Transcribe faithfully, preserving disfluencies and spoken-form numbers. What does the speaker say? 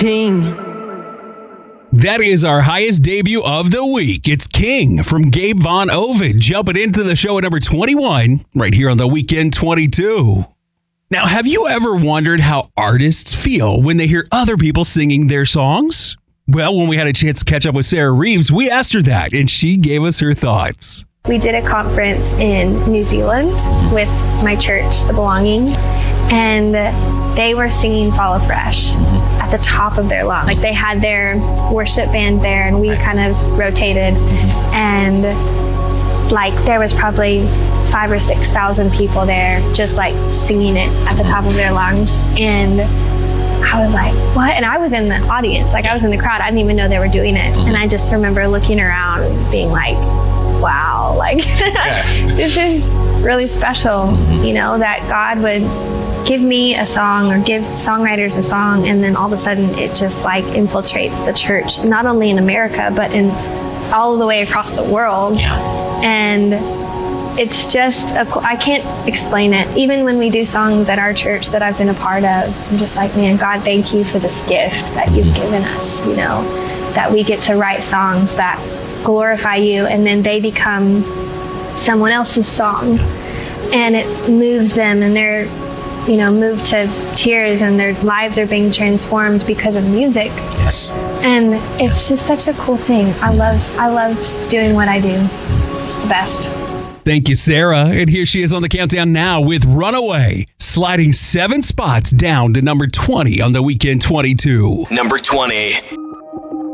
King. That is our highest debut of the week. It's King from Gabe Von Ovid, jumping into the show at number twenty-one, right here on the Weekend twenty-two. Now, have you ever wondered how artists feel when they hear other people singing their songs? Well, when we had a chance to catch up with Sarah Reeves, we asked her that, and she gave us her thoughts. We did a conference in New Zealand with my church, The Belonging, and they were singing Fall Afresh at the top of their lungs. Like, they had their worship band there, and we kind of rotated, and like there was probably five or six thousand people there just like singing it at the top of their lungs. And I was like, what? And I was in the audience, like I was in the crowd. I didn't even know they were doing it. And I just remember looking around and being like, wow, like this is really special, you know, that God would give me a song or give songwriters a song, and then all of a sudden it just like infiltrates the church, not only in America, but in all the way across the world. Yeah. And it's just, a, I can't explain it. Even when we do songs at our church that I've been a part of, I'm just like, man, God, thank you for this gift that you've given us, you know, that we get to write songs that glorify you, and then they become someone else's song, and it moves them, and they're, you know, moved to tears, and their lives are being transformed because of music. Yes. And it's just such a cool thing. I love, I love doing what I do. It's the best. Thank you, Sarah. And here she is on the countdown now with Runaway, sliding seven spots down to number twenty on the Weekend twenty-two. Number twenty.